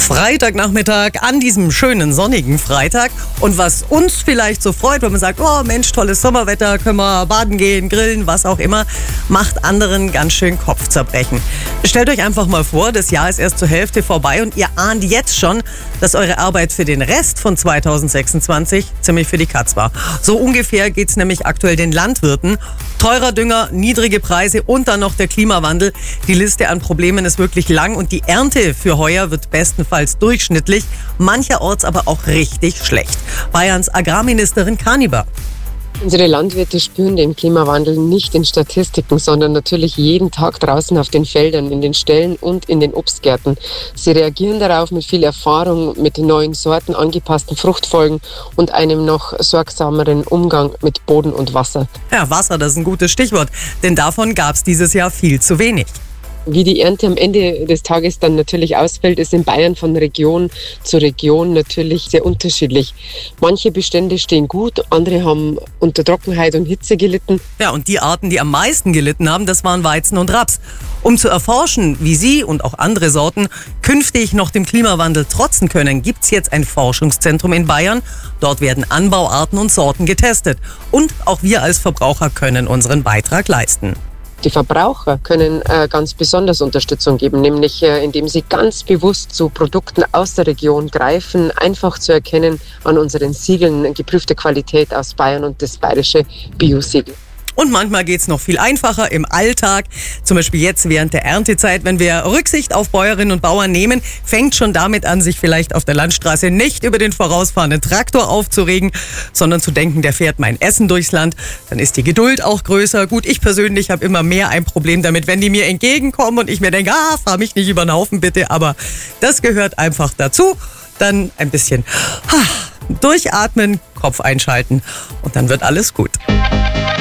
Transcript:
Freitagnachmittag an diesem schönen sonnigen Freitag. Und was uns vielleicht so freut, wenn man sagt, oh Mensch, tolles Sommerwetter, können wir baden gehen, grillen, was auch immer, macht anderen ganz schön Kopfzerbrechen. Stellt euch einfach mal vor, das Jahr ist erst zur Hälfte vorbei und ihr ahnt jetzt schon, dass eure Arbeit für den Rest von 2026 ziemlich für die Katz war. So ungefähr geht es nämlich aktuell den Landwirten. Teurer Dünger, niedrige Preise und dann noch der Klimawandel. Die Liste an Problemen ist wirklich lang und die Ernte für heuer wird bestenfalls durchschnittlich, mancherorts aber auch richtig schlecht. Bayerns Agrarministerin Kaniber. Unsere Landwirte spüren den Klimawandel nicht in Statistiken, sondern natürlich jeden Tag draußen auf den Feldern, in den Ställen und in den Obstgärten. Sie reagieren darauf mit viel Erfahrung, mit neuen Sorten, angepassten Fruchtfolgen und einem noch sorgsameren Umgang mit Boden und Wasser. Ja, Wasser, das ist ein gutes Stichwort, denn davon gab es dieses Jahr viel zu wenig. Wie die Ernte am Ende des Tages dann natürlich ausfällt, ist in Bayern von Region zu Region natürlich sehr unterschiedlich. Manche Bestände stehen gut, andere haben unter Trockenheit und Hitze gelitten. Ja, und die Arten, die am meisten gelitten haben, das waren Weizen und Raps. Um zu erforschen, wie sie und auch andere Sorten künftig noch dem Klimawandel trotzen können, gibt es jetzt ein Forschungszentrum in Bayern. Dort werden Anbauarten und Sorten getestet. Und auch wir als Verbraucher können unseren Beitrag leisten. Die Verbraucher können ganz besonders Unterstützung geben, nämlich indem sie ganz bewusst zu Produkten aus der Region greifen, einfach zu erkennen an unseren Siegeln, geprüfte Qualität aus Bayern und das bayerische Bio-Siegel. Und manchmal geht es noch viel einfacher im Alltag, zum Beispiel jetzt während der Erntezeit. Wenn wir Rücksicht auf Bäuerinnen und Bauern nehmen, fängt schon damit an, sich vielleicht auf der Landstraße nicht über den vorausfahrenden Traktor aufzuregen, sondern zu denken, der fährt mein Essen durchs Land. Dann ist die Geduld auch größer. Gut, ich persönlich habe immer mehr ein Problem damit, wenn die mir entgegenkommen und ich mir denke, fahr mich nicht über den Haufen bitte, aber das gehört einfach dazu. Dann ein bisschen durchatmen, Kopf einschalten und dann wird alles gut.